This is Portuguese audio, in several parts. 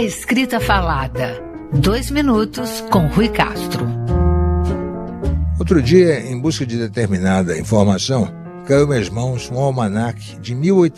A Escrita Falada. 2 minutos com Rui Castro. Outro dia, em busca de determinada informação, caiu em minhas mãos um almanaque de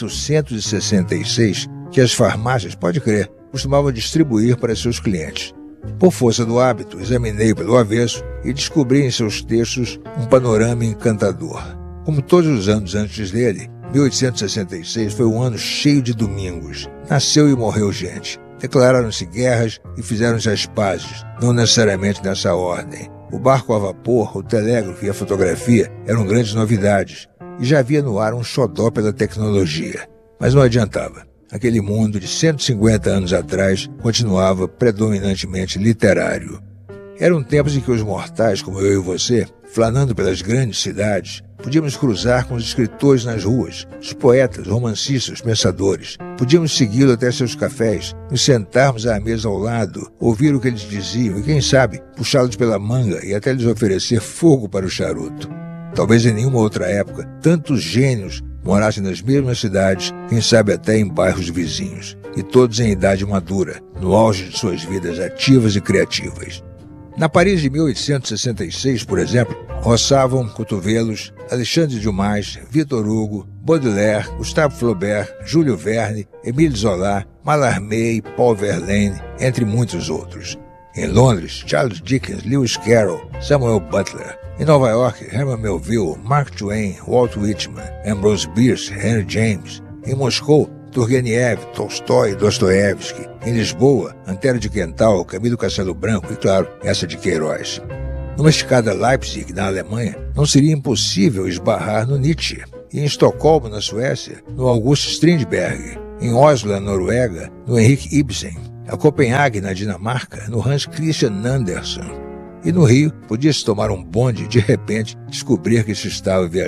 1866 que as farmácias, pode crer, costumavam distribuir para seus clientes. Por força do hábito, examinei pelo avesso e descobri em seus textos um panorama encantador. Como todos os anos antes dele, 1866 foi um ano cheio de domingos. Nasceu e morreu gente. Declararam-se guerras e fizeram-se as pazes, não necessariamente nessa ordem. O barco a vapor, o telégrafo e a fotografia eram grandes novidades, e já havia no ar um xodó pela tecnologia. Mas não adiantava. Aquele mundo de 150 anos atrás continuava predominantemente literário. Eram tempos em que os mortais, como eu e você, flanando pelas grandes cidades, podíamos cruzar com os escritores nas ruas, os poetas, romancistas, pensadores. Podíamos segui-lo até seus cafés, nos sentarmos à mesa ao lado, ouvir o que eles diziam e, quem sabe, puxá-los pela manga e até lhes oferecer fogo para o charuto. Talvez em nenhuma outra época, tantos gênios morassem nas mesmas cidades, quem sabe até em bairros vizinhos, e todos em idade madura, no auge de suas vidas ativas e criativas. Na Paris de 1866, por exemplo, roçavam cotovelos Alexandre Dumas, Victor Hugo, Baudelaire, Gustave Flaubert, Júlio Verne, Émile Zola, Mallarmé e Paul Verlaine, entre muitos outros. Em Londres, Charles Dickens, Lewis Carroll, Samuel Butler. Em Nova York, Herman Melville, Mark Twain, Walt Whitman, Ambrose Bierce, Henry James. Em Moscou, Turgenev, Tolstói, Dostoiévski. Em Lisboa, Antero de Quental, Camilo Castelo Branco e, claro, essa de Queiroz. Numa escada Leipzig, na Alemanha, não seria impossível esbarrar no Nietzsche. E em Estocolmo, na Suécia, no August Strindberg. Em Oslo, na Noruega, no Henrik Ibsen. A Copenhague, na Dinamarca, no Hans Christian Andersen. E no Rio, podia-se tomar um bonde e, de repente, descobrir que se estava viajando